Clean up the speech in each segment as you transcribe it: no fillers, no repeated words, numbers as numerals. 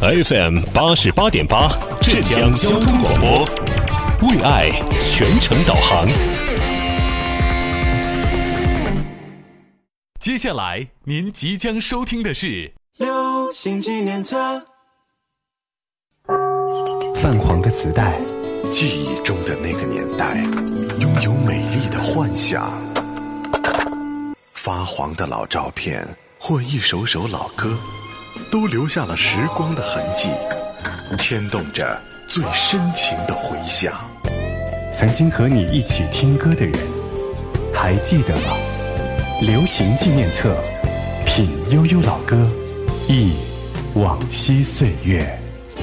FM 88.8浙江交通广播，为爱全程导航。 接下来您即将收听的是流行纪念册。 泛黄的磁带， 记忆中的那个年代，拥有美丽的幻想。发黄的老照片或一首首老歌，都留下了时光的痕迹，牵动着最深情的回响。 曾经和你一起听歌的人，还记得吗？流行纪念册，品悠悠老歌，忆往昔岁月。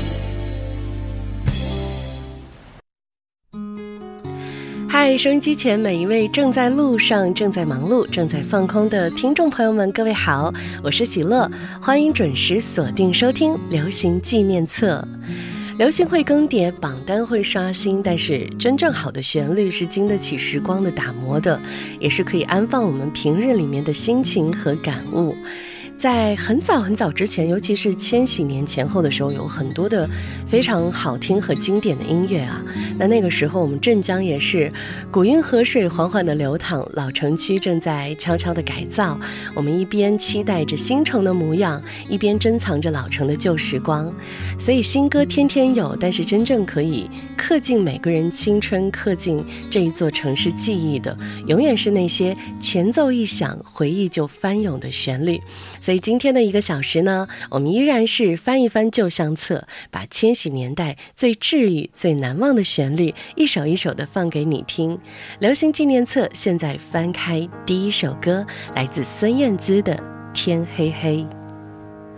嗨，收音机前每一位正在路上、正在忙碌、正在放空的听众朋友们，各位好，我是喜乐，欢迎准时锁定收听流行纪念册。流行会更迭，榜单会刷新，但是真正好的旋律是经得起时光的打磨的，也是可以安放我们平日里面的心情和感悟。在很早很早之前，尤其是千禧年前后的时候，有很多的非常好听和经典的音乐啊。那个时候我们镇江也是古运河水缓缓的流淌，老城区正在悄悄的改造，我们一边期待着新城的模样，一边珍藏着老城的旧时光。所以新歌天天有，但是真正可以刻进每个人青春，刻进这一座城市记忆的，永远是那些前奏一响，回忆就翻涌的旋律。所以今天的1个小时呢，我们依然是翻一翻旧相册，把千禧年代最治愈、最难忘的旋律一首一首的放给你听。流行纪念册现在翻开第一首歌，来自孙燕姿的《天黑黑》。